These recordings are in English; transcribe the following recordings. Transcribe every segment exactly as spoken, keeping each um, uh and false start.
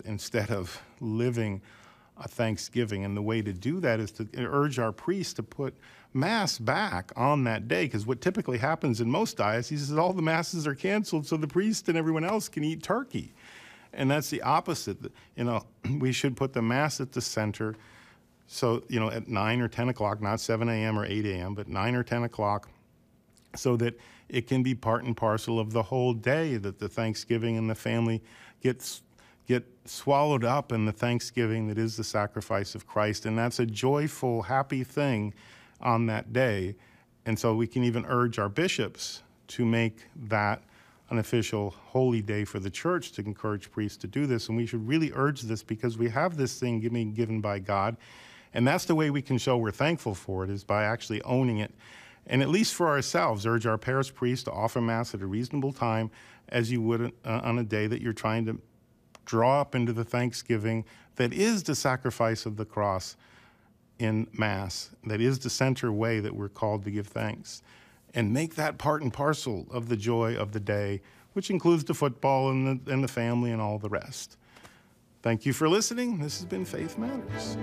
instead of living a Thanksgiving. And the way to do that is to urge our priests to put Mass back on that day, because what typically happens in most dioceses is all the Masses are canceled so the priest and everyone else can eat turkey. And that's the opposite. You know, we should put the Mass at the center. So, you know, at nine or ten o'clock, not seven a.m. or eight a.m., but nine or ten o'clock, so that it can be part and parcel of the whole day, that the Thanksgiving and the family gets get swallowed up in the Thanksgiving that is the sacrifice of Christ. And that's a joyful, happy thing on that day. And so we can even urge our bishops to make that an official holy day for the church, to encourage priests to do this. And we should really urge this, because we have this thing being given by God. And that's the way we can show we're thankful for it, is by actually owning it. And at least for ourselves, urge our parish priests to offer Mass at a reasonable time, as you would uh, on a day that you're trying to draw up into the Thanksgiving that is the sacrifice of the cross in Mass, that is the center way that we're called to give thanks. And make that part and parcel of the joy of the day, which includes the football and the, and the family and all the rest. Thank you for listening. This has been Faith Matters.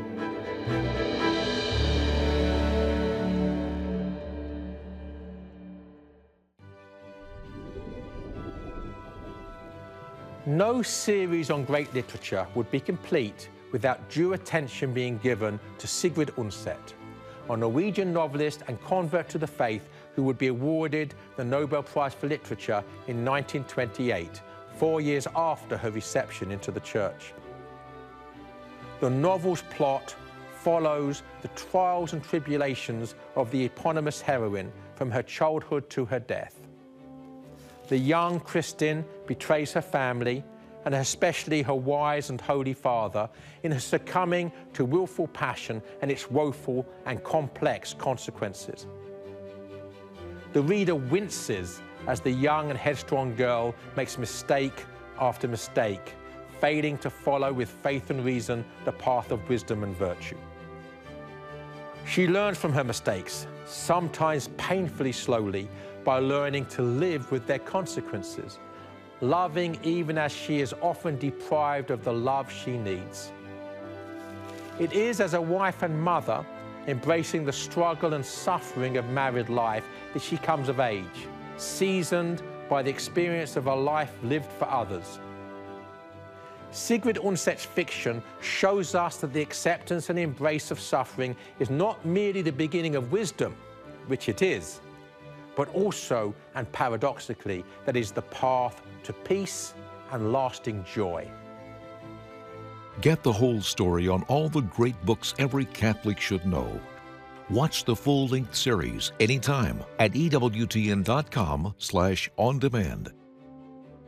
No series on great literature would be complete without due attention being given to Sigrid Undset, a Norwegian novelist and convert to the faith who would be awarded the Nobel Prize for Literature in nineteen twenty-eight, four years after her reception into the church. The novel's plot follows the trials and tribulations of the eponymous heroine from her childhood to her death. The young Kristin betrays her family, and especially her wise and holy father, in her succumbing to willful passion and its woeful and complex consequences. The reader winces as the young and headstrong girl makes mistake after mistake, failing to follow with faith and reason the path of wisdom and virtue. She learns from her mistakes, sometimes painfully slowly, by learning to live with their consequences, loving even as she is often deprived of the love she needs. It is as a wife and mother, embracing the struggle and suffering of married life, that she comes of age, seasoned by the experience of a life lived for others. Sigrid Undset's fiction shows us that the acceptance and embrace of suffering is not merely the beginning of wisdom, which it is, but also, and paradoxically, that is the path to peace and lasting joy. Get the whole story on all the great books every Catholic should know. Watch the full-length series anytime at E W T N dot com slash on demand.